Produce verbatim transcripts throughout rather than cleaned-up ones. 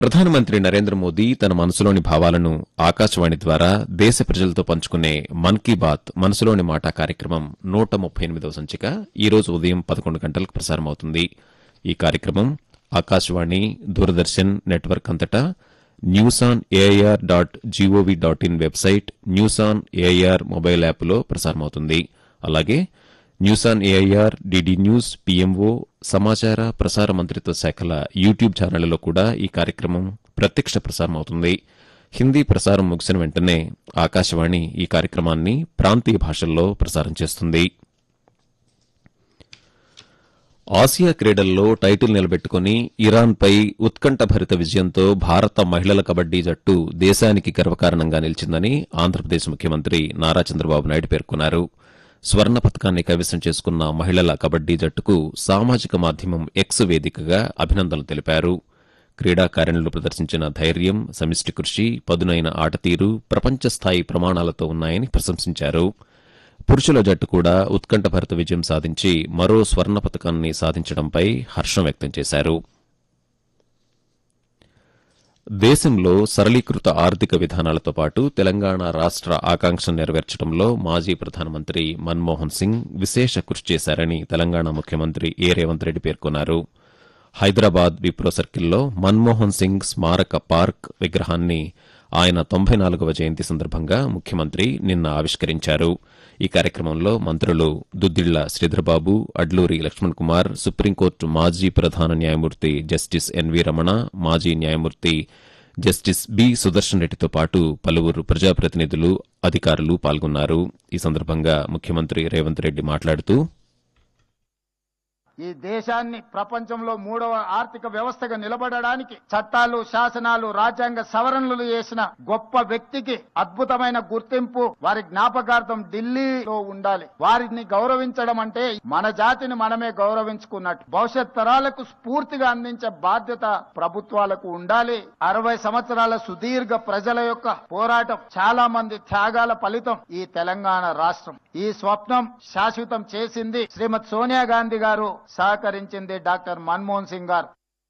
ప్రధానమంత్రి నరేంద్ర మోదీ తన మనసులోని భావాలను ఆకాశవాణి ద్వారా దేశ ప్రజలతో పంచుకునే మన్ కీ బాత్ మనసులోని మాట కార్యక్రమం నూట ముప్పై ఎనిమిదవ సంచిక ఈ రోజు ఉదయం పదకొండు గంటలకు ప్రసారమవుతుంది. ఈ కార్యక్రమం ఆకాశవాణి, దూరదర్శన్ నెట్వర్క్ అంతటా news on AIR dot GOV dot in website, news on AIR mobile యాప్లో ప్రసారమవుతుంది. అలాగే news on AIR, DD news, PMO, సమాచార ప్రసార మంత్రిత్వ శాఖల యూట్యూబ్ ఛానళ్లలో కూడా ఈ కార్యక్రమం ప్రత్యక్ష ప్రసారమవుతుంది. హిందీ ప్రసారం ముగిసిన వెంటనే ఆకాశవాణి ఈ కార్యక్రమాన్ని ప్రాంతీయ భాషల్లో ప్రసారం చేస్తుంది. ఆసియా క్రీడల్లో టైటిల్ నిలబెట్టుకుని ఇరాన్పై ఉత్కంఠభరిత విజయంతో భారత మహిళల కబడ్డీ జట్టు దేశానికి గర్వకారణంగా నిలిచిందని ఆంధ్రప్రదేశ్ ముఖ్యమంత్రి నారా చంద్రబాబు నాయుడు పేర్కొన్నారు. స్వర్ణ పతకాన్ని కైవసం చేసుకున్న మహిళల కబడ్డీ జట్టుకు సామాజిక మాధ్యమం ఎక్స్ వేదికగా అభినందనలు తెలిపారు. క్రీడాకారిణులు ప్రదర్శించిన ధైర్యం, సమిష్టి కృషి, పదునైన ఆటతీరు ప్రపంచ స్థాయి ప్రమాణాలతో ఉన్నాయని ప్రశంసించారు. పురుషుల జట్టు కూడా ఉత్కంఠభరిత విజయం సాధించి మరో స్వర్ణ పతకాన్ని సాధించడంపై హర్షం వ్యక్తం చేశారు. దేశంలో సరళీకృత ఆర్థిక విధానాలతో పాటు తెలంగాణ రాష్ట ఆకాంక్షను నెరవేర్చడంలో మాజీ ప్రధానమంత్రి మన్మోహన్ సింగ్ విశేష కృషి చేశారని తెలంగాణ ముఖ్యమంత్రి ఏ రేవంత్ రెడ్డి పేర్కొన్నారు. హైదరాబాద్ విప్రో సర్కిల్లో మన్మోహన్ సింగ్ స్మారక పార్క్ విగ్రహాన్ని ఆయన తొంభై నాలుగవ జయంతి సందర్భంగా ముఖ్యమంత్రి నిన్న ఆవిష్కరించారు. ఈ కార్యక్రమంలో మంత్రులు దుద్దిళ్ల శ్రీధర్బాబు, అడ్లూరి లక్ష్మణ్ కుమార్, సుప్రీంకోర్టు మాజీ ప్రధాన న్యాయమూర్తి జస్టిస్ ఎన్వీ రమణ, మాజీ న్యాయమూర్తి జస్టిస్ బి సుదర్శన్ రెడ్డితో పాటు పలువురు ప్రజాప్రతినిధులు, అధికారులు పాల్గొన్నారు. ఈ సందర్భంగా ముఖ్యమంత్రి రేవంత్ రెడ్డి మాట్లాడుతూ, ఈ దేశాన్ని ప్రపంచంలో మూడవ ఆర్థిక వ్యవస్థగా నిలబడడానికి చట్టాలు, శాసనాలు, రాజ్యాంగ సవరణలు చేసిన గొప్ప వ్యక్తికి అద్భుతమైన గుర్తింపు వారి జ్ఞాపకార్థం ఢిల్లీలో ఉండాలి. వారిని గౌరవించడం అంటే మన జాతిని మనమే గౌరవించుకున్నట్టు. భవిష్యత్ తరాలకు స్ఫూర్తిగా అందించే బాధ్యత ప్రభుత్వాలకు ఉండాలి. అరవై సంవత్సరాల సుదీర్ఘ ప్రజల యొక్క పోరాటం, చాలా మంది త్యాగాల ఫలితం ఈ తెలంగాణ రాష్ట్రం. ఈ స్వప్నం శాశ్వతం చేసింది శ్రీమతి సోనియా గాంధీ గారు, సహకరించింది డాక్టర్ మన్మోహన్ సింగ్ గారు.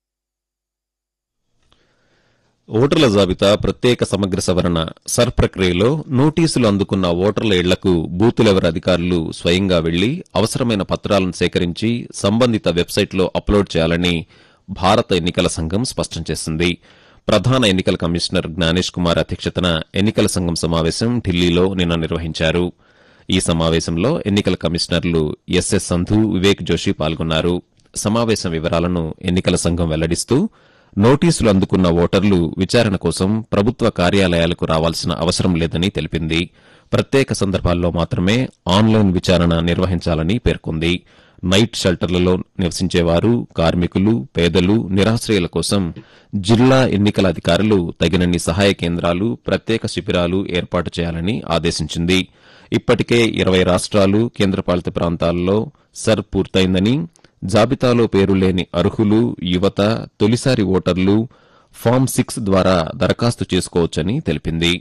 ఓటర్ల జాబితా ప్రత్యేక సమగ్ర సవరణ సర్ ప్రక్రియలో నోటీసులు అందుకున్న ఓటర్ల ఇళ్లకు బూత్ లెవెల్ అధికారులు స్వయంగా వెళ్లి అవసరమైన పత్రాలను సేకరించి సంబంధిత వెబ్సైట్లో అప్లోడ్ చేయాలని భారత ఎన్నికల సంఘం స్పష్టం చేసింది. ప్రధాన ఎన్నికల కమిషనర్ జ్ఞానేష్ కుమార్ అధ్యక్షతన ఎన్నికల సంఘం సమావేశం ఢిల్లీలో నిన్న నిర్వహించారు. ఈ సమావేశంలో ఎన్నికల కమిషనర్లు ఎస్ఎస్ సంధు, వివేక్ జోషి పాల్గొన్నారు. సమావేశం వివరాలను ఎన్నికల సంఘం వెల్లడిస్తూ, నోటీసులు అందుకున్న ఓటర్లు విచారణ కోసం ప్రభుత్వ కార్యాలయాలకు రావాల్సిన అవసరం లేదని తెలిపింది. ప్రత్యేక సందర్భాల్లో మాత్రమే ఆన్లైన్ విచారణ నిర్వహించాలని పేర్కొంది. నైట్ షెల్టర్లలో నివసించేవారు, కార్మికులు, పేదలు, నిరాశ్రయుల కోసం జిల్లా ఎన్నికల అధికారులు తగినన్ని సహాయ కేంద్రాలు, ప్రత్యేక శిబిరాలు ఏర్పాటు చేయాలని ఆదేశించింది. ఇప్పటికే ఇరవై రాష్ట్రాలు, కేంద్రపాలిత ప్రాంతాల్లో సర్ పూర్తయిందని, జాబితాలో పేరు లేని అర్హులు, యువత, తొలిసారి ఓటర్లు ఫామ్ సిక్స్ ద్వారా దరఖాస్తు చేసుకోవచ్చని తెలిపింది.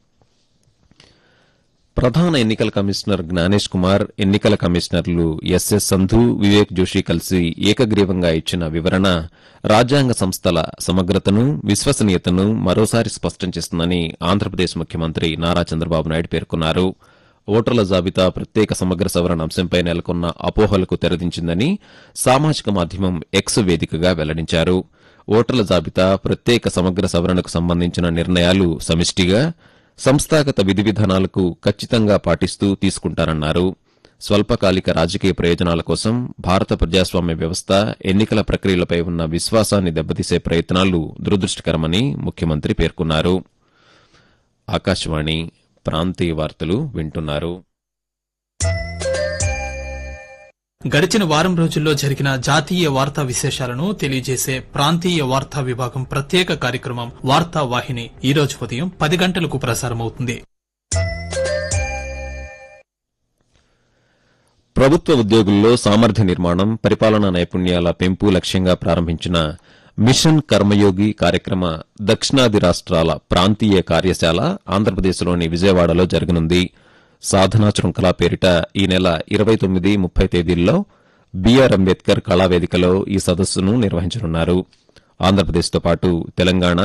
ప్రధాన ఎన్నికల కమిషనర్ జ్ఞానేష్ కుమార్, ఎన్నికల కమిషనర్లు ఎస్ఎస్ సంధు, వివేక్ జోషి కలిసి ఏకగ్రీవంగా ఇచ్చిన వివరణ రాజ్యాంగ సంస్థల సమగ్రతను, విశ్వసనీయతను మరోసారి స్పష్టం చేస్తుందని ఆంధ్రప్రదేశ్ ముఖ్యమంత్రి నారా చంద్రబాబు నాయుడు పేర్కొన్నారు. ఓటర్ల జాబితా ప్రత్యేక సమగ్ర సవరణ అంశంపై నెలకొన్న అపోహలకు తెరదించిందని సామాజిక మాధ్యమం ఎక్స్ వేదికగా వెల్లడించారు. ఓటర్ల జాబితా ప్రత్యేక సమగ్ర సవరణకు సంబంధించిన నిర్ణయాలు సమిష్టిగా, సంస్థాగత విధి విధానాలకు ఖచ్చితంగా పాటిస్తూ తీసుకుంటారన్నారు. స్వల్పకాలిక రాజకీయ ప్రయోజనాల కోసం భారత ప్రజాస్వామ్య వ్యవస్థ, ఎన్నికల ప్రక్రియలపై ఉన్న విశ్వాసాన్ని దెబ్బతీసే ప్రయత్నాలు దురదృష్టకరమని ముఖ్యమంత్రి పేర్కొన్నారు. ఆకాశవాణి ప్రాంతీయ వార్తలు వింటున్నారు. గడిచిన వారం రోజుల్లో జరిగిన జాతీయ వార్తా విశేషాలను తెలియజేసే ప్రాంతీయ వార్తా విభాగం ప్రత్యేక కార్యక్రమం వార్తా వాహిని ఈ రోజు ఉదయం పది గంటలకు ప్రసారమవుతుంది. ప్రభుత్వ ఉద్యోగుల్లో సామర్థ్య నిర్మాణం, పరిపాలనా నైపుణ్యాల పెంపు లక్ష్యంగా ప్రారంభించిన మిషన్ కర్మయోగి కార్యక్రమ దక్షిణాది రాష్ట్రాల ప్రాంతీయ కార్యశాల ఆంధ్రప్రదేశ్లోని విజయవాడలో జరగనుంది. సాధనా శృంఖలా పేరిట ఈ నెల ఇరవై తొమ్మిది, ముప్పై తేదీల్లో బీఆర్ అంబేద్కర్ కళావేదికలో ఈ సదస్సును నిర్వహించనున్నారు. ఆంధ్రప్రదేశ్తో పాటు తెలంగాణ